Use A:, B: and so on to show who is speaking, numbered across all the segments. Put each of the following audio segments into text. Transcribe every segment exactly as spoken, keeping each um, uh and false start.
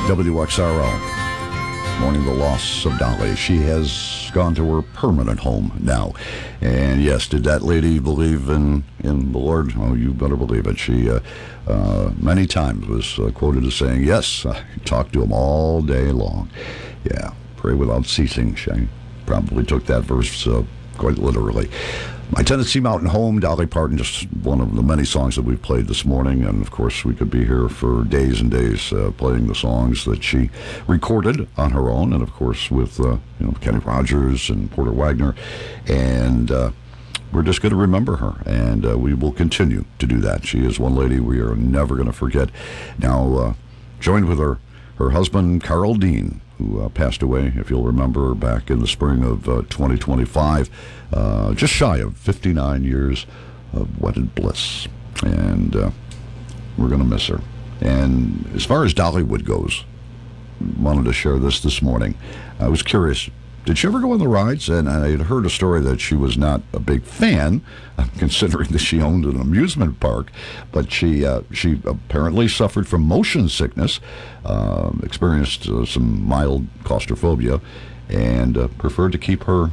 A: W X R L. Mourning the loss of Dolly. She has gone to her permanent home now. And yes, did that lady believe in, in the Lord? Oh, you better believe it. She uh, uh, many times was uh, quoted as saying, yes, I talked to him all day long. Yeah, pray without ceasing. She probably took that verse uh, quite literally. My Tennessee Mountain Home, Dolly Parton, just one of the many songs that we've played this morning. And, of course, we could be here for days and days uh, playing the songs that she recorded on her own. And, of course, with uh, you know Kenny Rogers and Porter Wagoner. And uh, we're just going to remember her. And uh, we will continue to do that. She is one lady we are never going to forget. Now, uh, joined with her, her husband, Carl Dean, who uh, passed away, if you'll remember, back in the spring of uh, twenty twenty-five, uh, just shy of fifty-nine years of wedded bliss. And uh, we're going to miss her. And as far as Dollywood goes, wanted to share this this morning. I was curious, did she ever go on the rides? And I had heard a story that she was not a big fan, considering that she owned an amusement park, but she uh, she apparently suffered from motion sickness, uh, experienced uh, some mild claustrophobia, and uh, preferred to keep her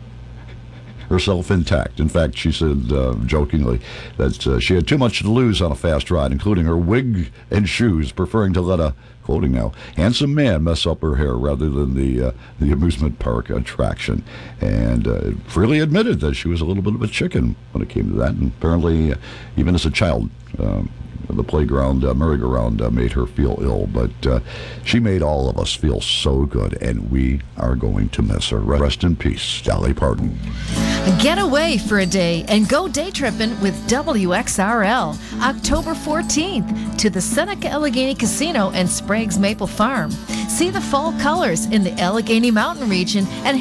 A: herself intact. In fact, she said uh, jokingly that uh, she had too much to lose on a fast ride, including her wig and shoes, preferring to let a, quoting now, handsome man mess up her hair rather than the uh, the amusement park attraction. And uh, freely admitted that she was a little bit of a chicken when it came to that. And apparently, uh, even as a child, um, the playground uh, merry-go-round uh, made her feel ill. But uh, she made all of us feel so good, and we are going to miss her. Rest in peace, Dolly Parton.
B: Get away for a day and go day tripping with W X R L. October fourteenth to the Seneca Allegheny Casino and Sprague's Maple Farm. See the fall colors in the Allegheny Mountain region and